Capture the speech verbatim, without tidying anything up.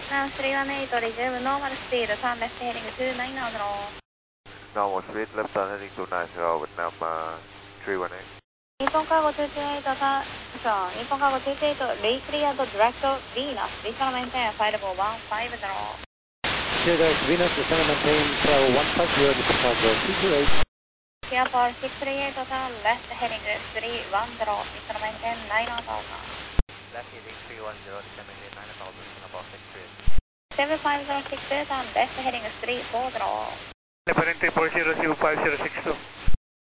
Now three one eight, resume normal speed, turn left heading two nine zero. Normal speed, left turn heading two nine zero, Vietnam uh, three one eight. Nippon Cargo two two eight, turn, so, Nippon Cargo two two eight, re cleared direct Venus, descend maintain five four one five zero. Clear direct Venus, descend maintain five one five zero, Nippon Cargo two two eight. Here for six three eight, turn left heading three one zero, descend maintain nine thousand. Left heading three one zero, descend maintain nine thousand, Singapore six three eight. seven five zero six two, turn left heading three four zero. Left heading three four zero, receive five zero six two.